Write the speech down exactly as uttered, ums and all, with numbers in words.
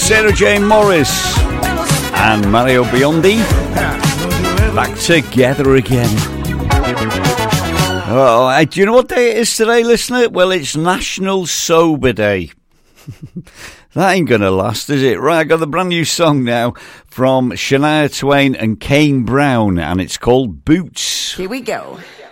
Sarah Jane Morris and Mario Biondi back together again. Oh, do you know what day it is today, listener? Well, it's National Sober Day. That ain't gonna last, is it? Right, I got the brand new song now from Shania Twain and Kane Brown, and it's called Boots. Here we go.